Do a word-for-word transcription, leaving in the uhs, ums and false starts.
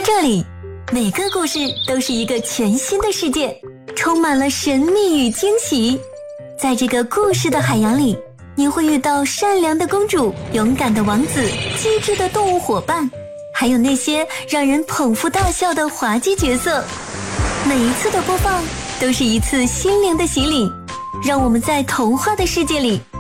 这里，每个故事都是一个全新的世界，充满了神秘与惊喜。在这个故事的海洋里，你会遇到善良的公主、勇敢的王子、机智的动物伙伴，还有那些让人捧腹大笑的滑稽角色。每一次的播放都是一次心灵的洗礼，让我们在童话的世界里